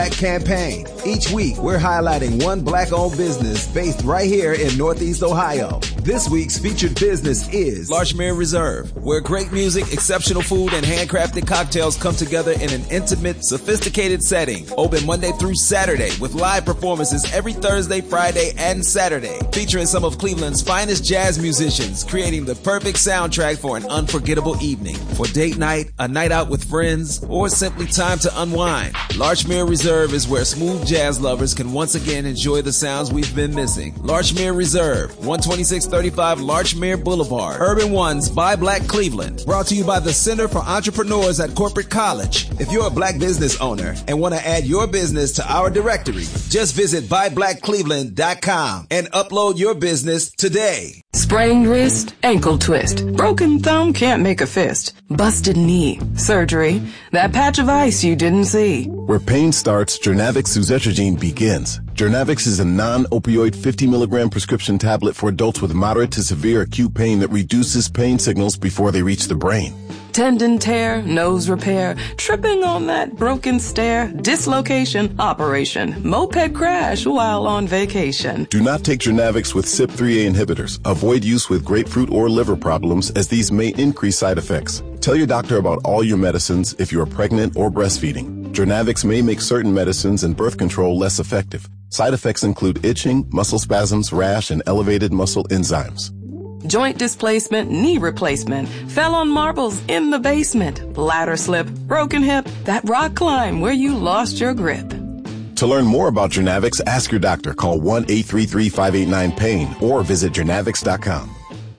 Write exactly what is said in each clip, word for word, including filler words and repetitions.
Campaign. Each week, we're highlighting one black-owned business based right here in Northeast Ohio. This week's featured business is Larchmere Reserve, where great music, exceptional food, and handcrafted cocktails come together in an intimate, sophisticated setting. Open Monday through Saturday with live performances every Thursday, Friday, and Saturday, featuring some of Cleveland's finest jazz musicians, creating the perfect soundtrack for an unforgettable evening. For date night, a night out with friends, or simply time to unwind, Larchmere Reserve is where smooth jazz lovers can once again enjoy the sounds we've been missing. Larchmere Reserve, one twenty-six thirty-five Larchmere Boulevard, Urban Ones by Black Cleveland. Brought to you by the Center for Entrepreneurs at Corporate College. If you're a black business owner and want to add your business to our directory, just visit buy black cleveland dot com and upload your business today. Sprained wrist, ankle twist, broken thumb can't make a fist, busted knee, surgery, that patch of ice you didn't see. Where pain starts, Journavx suzetrigine begins. Journavx is a non-opioid fifty milligram prescription tablet for adults with moderate to severe acute pain that reduces pain signals before they reach the brain. Tendon tear, nose repair, tripping on that broken stair, dislocation, operation, moped crash while on vacation. Do not take Journavx with C Y P three A inhibitors. Avoid use with grapefruit or liver problems, as these may increase side effects. Tell your doctor about all your medicines if you are pregnant or breastfeeding. Journavx may make certain medicines and birth control less effective. Side effects include itching, muscle spasms, rash, and elevated muscle enzymes. Joint displacement, knee replacement, fell on marbles in the basement, bladder slip, broken hip, that rock climb where you lost your grip. To learn more about Journavx, ask your doctor. Call one eight three three, five eight nine, pain or visit journavx dot com.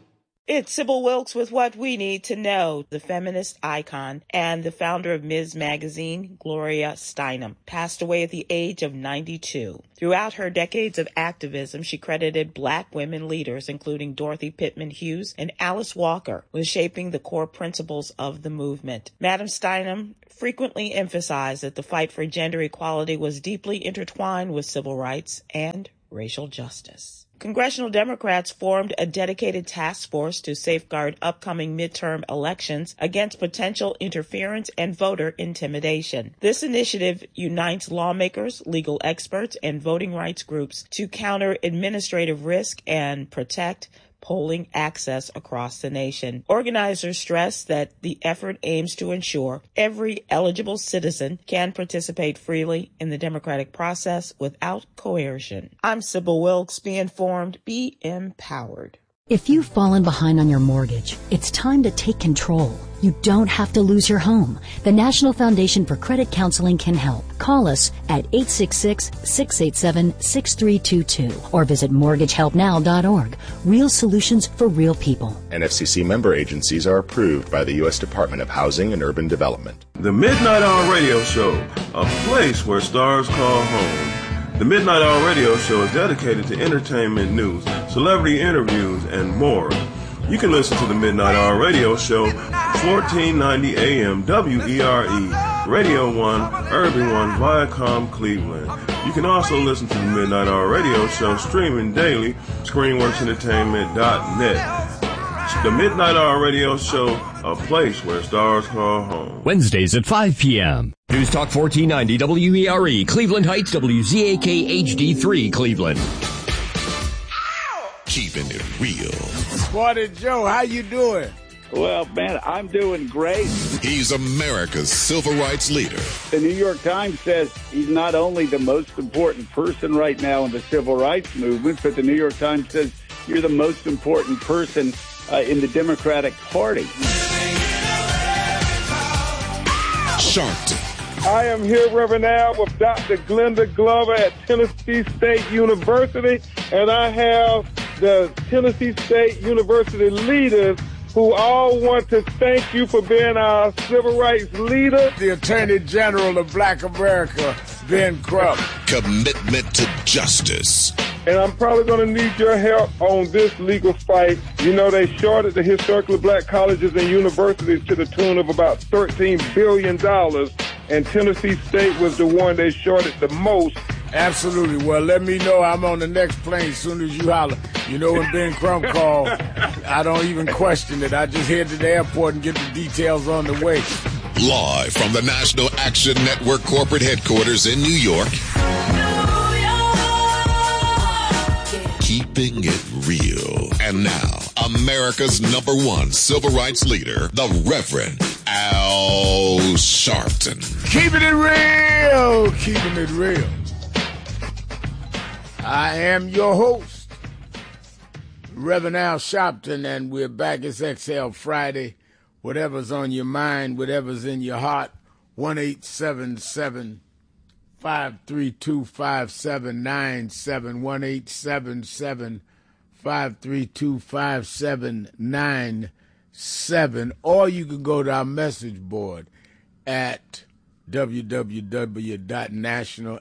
It's Sybil Wilkes with What We Need to Know. The feminist icon and the founder of Ms. Magazine, Gloria Steinem, passed away at the age of ninety-two. Throughout her decades of activism, she credited black women leaders, including Dorothy Pittman Hughes and Alice Walker, with shaping the core principles of the movement. Madam Steinem frequently emphasized that the fight for gender equality was deeply intertwined with civil rights and racial justice. Congressional Democrats formed a dedicated task force to safeguard upcoming midterm elections against potential interference and voter intimidation. This initiative unites lawmakers, legal experts, and voting rights groups to counter administrative risk and protect polling access across the nation. Organizers stress that the effort aims to ensure every eligible citizen can participate freely in the democratic process without coercion. I'm Sybil Wilkes. Be informed, be empowered. If you've fallen behind on your mortgage, it's time to take control. You don't have to lose your home. The National Foundation for Credit Counseling can help. Call us at eight six six, six eight seven, six three two two or visit mortgage help now dot org. Real solutions for real people. N F C C member agencies are approved by the U S Department of Housing and Urban Development. The Midnight Hour Radio Show, a place where stars call home. The Midnight Hour Radio Show is dedicated to entertainment news, celebrity interviews, and more. You can listen to the Midnight Hour Radio Show, fourteen ninety A M W E R E, Radio one, Urban one, Viacom, Cleveland. You can also listen to the Midnight Hour Radio Show streaming daily, screenworks entertainment dot net. The Midnight Hour Radio Show, a place where stars call home. Wednesdays at five p.m. News Talk fourteen ninety W E R E, Cleveland Heights, W Z A K H D three, Cleveland. Keeping it real. Smarty Joe, how you doing? Well, man, I'm doing great. He's America's civil rights leader. The New York Times says he's not only the most important person right now in the civil rights movement, but the New York Times says you're the most important person uh, in the Democratic Party. Sharpton. I am here, Reverend Al, with Doctor Glenda Glover at Tennessee State University, and I have the Tennessee State University leaders who all want to thank you for being our civil rights leader. The Attorney General of Black America, Ben Crump. Commitment to justice. And I'm probably going to need your help on this legal fight. You know, they shorted the historically black colleges and universities to the tune of about thirteen billion dollars, and Tennessee State was the one they shorted the most. Absolutely. Well, let me know. I'm on the next plane as soon as you holler. You know, when Ben Crump called, I don't even question it. I just head to the airport and get the details on the way. Live from the National Action Network corporate headquarters in New York. Keeping it real. And now, America's number one civil rights leader, the Reverend Al Sharpton. Keeping it real. Keeping it real. I am your host, Reverend Al Sharpton, and we're back. It's X L Friday. Whatever's on your mind, whatever's in your heart, one eight seven seven, five three two, five seven nine seven, one eight seven seven, five three two, five seven nine seven. Or you can go to our message board at w w w dot national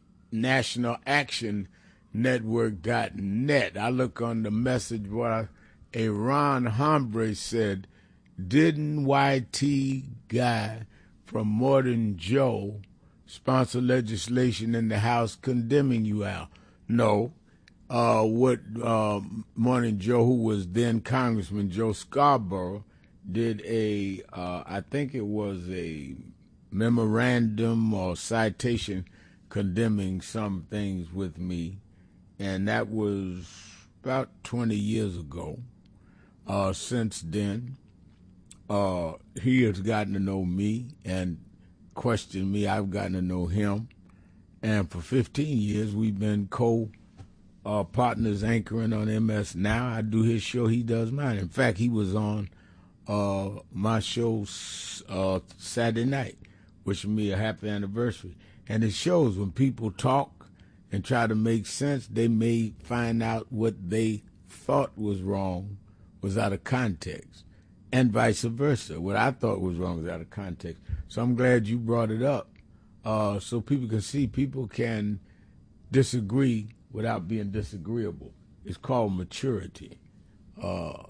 action network dot net. I look on the message board. A Ron Hombre said, didn't Y T guy from Morton Joe sponsor legislation in the House condemning you, Al? No. Uh, what uh, Morton Joe, who was then Congressman Joe Scarborough, did a, uh, I think it was a memorandum or citation condemning some things with me, and that was about twenty years ago. Uh, since then, Uh, he has gotten to know me and questioned me. I've gotten to know him. And for fifteen years, we've been co-partners uh, anchoring on M S Now. I do his show. He does mine. In fact, he was on uh, my show uh, Saturday night, wishing me a happy anniversary. And it shows when people talk and try to make sense, they may find out what they thought was wrong was out of context. And vice versa. What I thought was wrong was out of context. So I'm glad you brought it up, uh, so people can see people can disagree without being disagreeable. It's called maturity. Uh,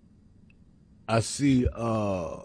I see uh,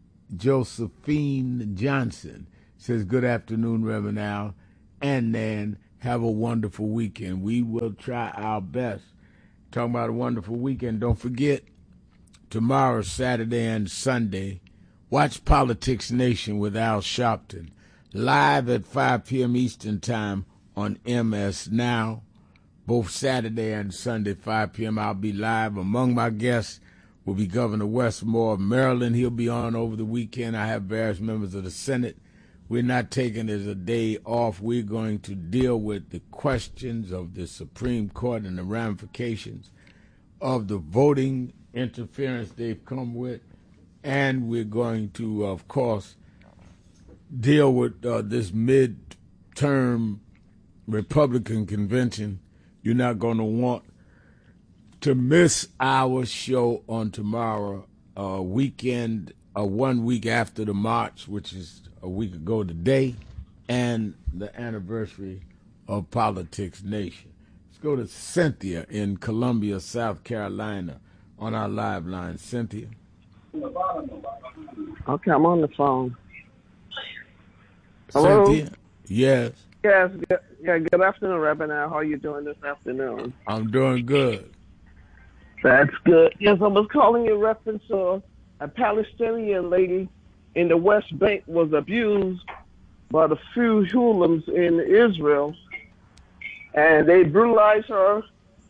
Josephine Johnson says, good afternoon, Reverend Al, and Nan. Have a wonderful weekend. We will try our best. Talking about a wonderful weekend, don't forget, tomorrow, Saturday and Sunday, watch Politics Nation with Al Sharpton, live at five p.m. Eastern Time on M S Now. Both Saturday and Sunday, five p.m. I'll be live. Among my guests will be Governor Wes Moore of Maryland. He'll be on over the weekend. I have various members of the Senate. We're not taking it as a day off. We're going to deal with the questions of the Supreme Court and the ramifications of the voting interference they've come with, and we're going to, of course, deal with uh, this mid-term Republican convention. You're not going to want to miss our show on tomorrow, uh, weekend, uh, one week after the march, which is a week ago today, and the anniversary of Politics Nation. Let's go to Cynthia in Columbia, South Carolina, on our live line. Cynthia. Okay, I'm on the phone. Hello? Cynthia? Yes. Yes, good, yeah, good afternoon, Reverend Al. How are you doing this afternoon? I'm doing good. That's good. Yes, I was calling in reference to a Palestinian lady in the West Bank was abused by the few hoodlums in Israel, and they brutalized her,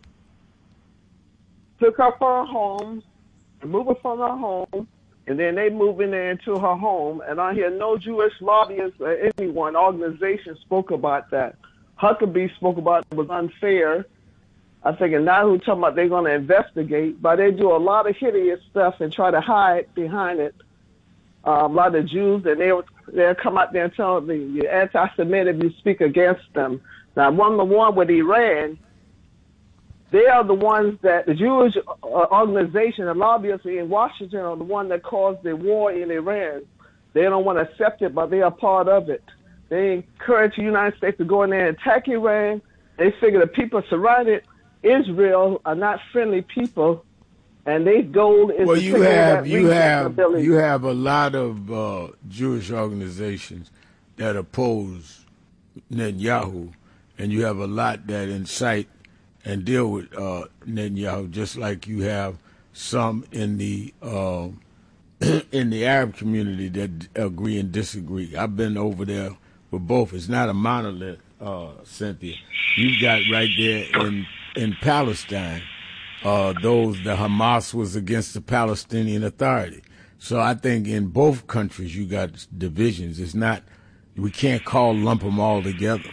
took her from her home, moved her from her home, and then they moved in there into her home. And I hear no Jewish lobbyists or anyone, organization spoke about that. Huckabee spoke about it was unfair. I think now who talking about they're going to investigate, but they do a lot of hideous stuff and try to hide behind it. Uh, a lot of Jews, and they they'll come out there and tell me you're anti-Semitic if you speak against them. Now, one the one with Iran. They are the ones that the Jewish uh, organization, the lobbyists in Washington, are the one that caused the war in Iran. They don't want to accept it, but they are part of it. They encourage the United States to go in there and attack Iran. They figure the people surrounded Israel are not friendly people, and their goal is well, to you take have that you have ability. you have a lot of uh, Jewish organizations that oppose Netanyahu, and you have a lot that incite and deal with uh, Netanyahu, just like you have some in the uh, in the Arab community that agree and disagree. I've been over there with both. It's not a monolith, uh, Cynthia. You've got right there in in Palestine, uh, those the Hamas was against the Palestinian Authority. So I think in both countries you got divisions. It's not, we can't call lump them all together.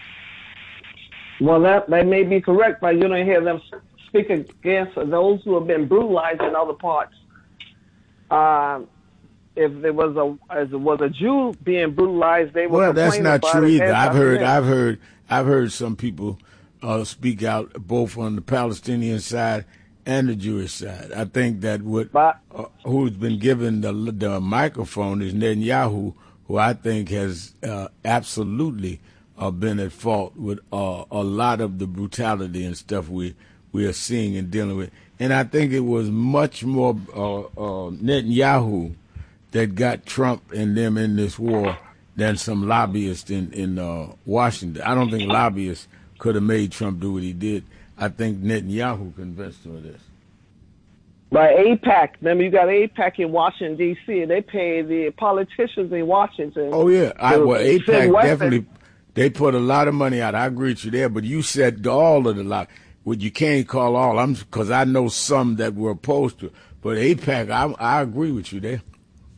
Well, that, that may be correct, but you don't hear them speak against those who have been brutalized in other parts. Uh, if there was a as it was a Jew being brutalized, they would well, that's complain not about true it either. I've heard, it. I've heard, I've heard some people uh, speak out both on the Palestinian side and the Jewish side. I think that what uh, who's been given the the microphone is Netanyahu, who I think has uh, absolutely uh, been at fault with uh, a lot of the brutality and stuff we we are seeing and dealing with. And I think it was much more uh, uh, Netanyahu that got Trump and them in this war than some lobbyists in, in uh, Washington. I don't think lobbyists could have made Trump do what he did. I think Netanyahu convinced him of this. By AIPAC, remember you got AIPAC in Washington, D C, and they pay the politicians in Washington. Oh, yeah. I, well, AIPAC weapons. definitely, they put a lot of money out. I agree with you there, but you said all of the lot. Well, you can't call all, I'm because I know some that were opposed to it. But AIPAC, I, I agree with you there.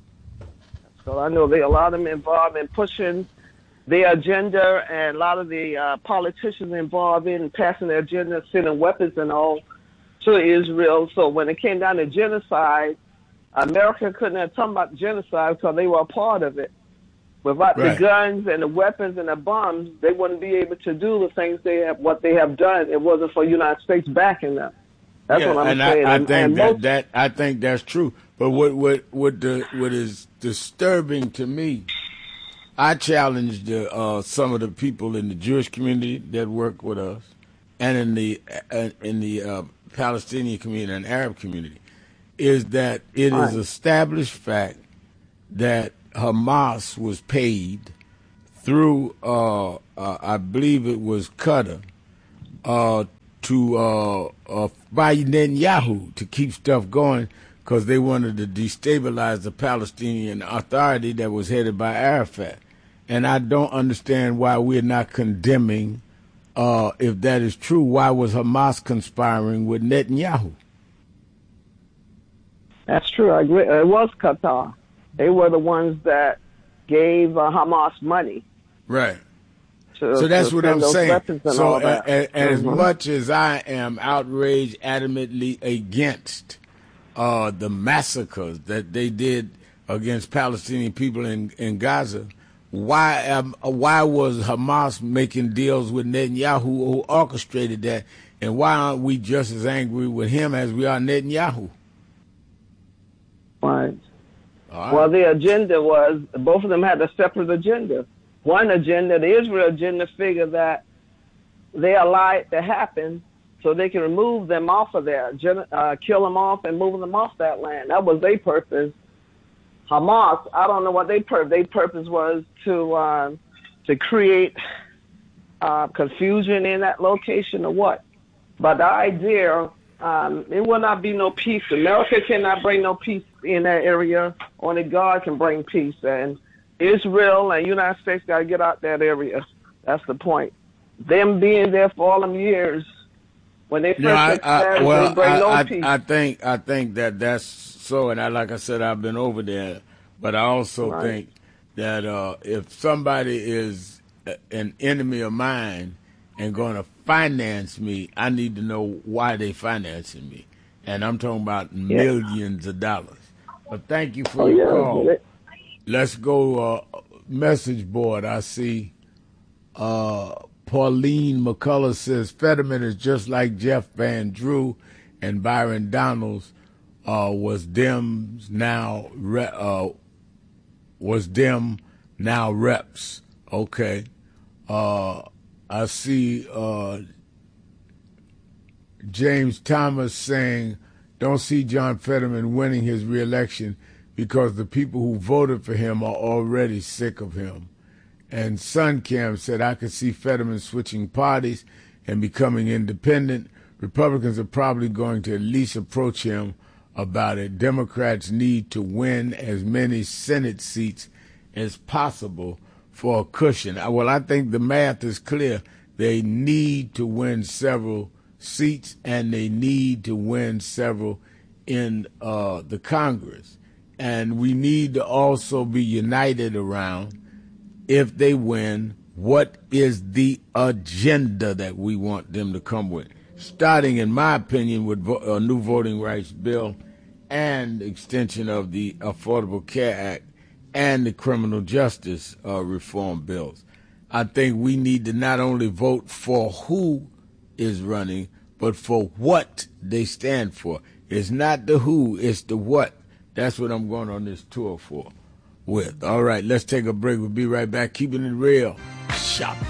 So I know they a lot of them involved in pushing their agenda, and a lot of the uh, politicians involved in passing their agenda, sending weapons and all to Israel. So when it came down to genocide, America couldn't have talked about genocide because they were a part of it. Without Right. the guns and the weapons and the bombs, they wouldn't be able to do the things they have, what they have done. It wasn't for the United States backing them. That's yeah, what I'm and saying. I, I And- think and that, most- that I think that's true. But what what what the what is disturbing to me, I challenged the, uh, some of the people in the Jewish community that work with us, and in the uh, in the uh, Palestinian community and Arab community, is that it Right. is established fact that Hamas was paid through, uh, uh, I believe it was Qatar, uh, to uh, uh, by Netanyahu to keep stuff going because they wanted to destabilize the Palestinian Authority that was headed by Arafat. And I don't understand why we're not condemning, uh, if that is true, why was Hamas conspiring with Netanyahu? That's true. I agree. It was Qatar. They were the ones that gave uh, Hamas money. Right. To, So that's to what send I'm those saying. weapons and So all a, that. a, as Mhm. much as I am outraged, adamantly against uh, the massacres that they did against Palestinian people in, in Gaza, why um, why was Hamas making deals with Netanyahu who orchestrated that, and why aren't we just as angry with him as we are Netanyahu? Right. All right. Well, the agenda was, both of them had a separate agenda. One agenda, the Israel agenda, figured that they allowed it to happen so they can remove them off of there, gen- uh, kill them off and move them off that land. That was their purpose. Hamas, I don't know what their purpose. Their purpose was to uh, to create uh, confusion in that location or what. But the idea, um, it will not be no peace. America cannot bring no peace in that area. Only God can bring peace. And Israel and United States got to get out that area. That's the point. Them being there for all them years, when they first No, I, expanded, I, well, they bring I, no I, peace. I think I think that that's so, and I, like I said, I've been over there, but I also Right. think that uh, if somebody is a- an enemy of mine and going to finance me, I need to know why they financing me, and I'm talking about millions of dollars. But thank you for Oh, your yeah, call. but it- Let's go uh, message board. I see. Uh, Pauline McCullough says Fetterman is just like Jeff Van Drew and Byron Donalds uh, was Dems now re- uh, was Dem now reps. Okay, uh, I see uh, James Thomas saying don't see John Fetterman winning his reelection because the people who voted for him are already sick of him. And Suncam said, I could see Fetterman switching parties and becoming independent. Republicans are probably going to at least approach him about it. Democrats need to win as many Senate seats as possible for a cushion. Well, I think the math is clear. They need to win several seats, and they need to win several in uh, the Congress. And we need to also be united around, if they win, what is the agenda that we want them to come with, starting, in my opinion, with vo- a new voting rights bill and extension of the Affordable Care Act and the criminal justice uh, reform bills. I think we need to not only vote for who is running, but for what they stand for. It's not the who, it's the what. That's what I'm going on this tour for with. All right, let's take a break. We'll be right back. Keeping it real. Shop.